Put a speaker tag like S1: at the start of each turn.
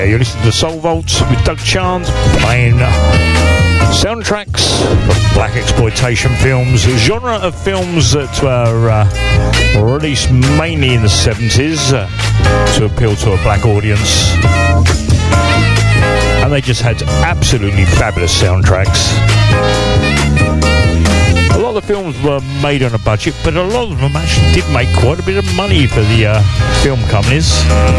S1: You're listening to Soul Vaults with Doug Chant playing soundtracks from black exploitation films, a genre of films that were released mainly in the 70s to appeal to a black audience, and they just had absolutely fabulous soundtracks. A lot of the films were made on a budget, but a lot of them actually did make quite a bit of money for the film companies.